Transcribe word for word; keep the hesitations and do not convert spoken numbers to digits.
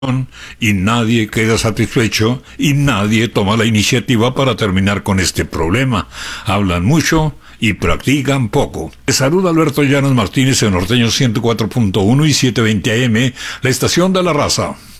y nadie queda satisfecho y nadie toma la iniciativa para terminar con este problema. Hablan mucho y practican poco. Les saluda Alberto Llanos Martínez en Norteño ciento cuatro punto uno y setecientos veinte A M, la estación de la raza.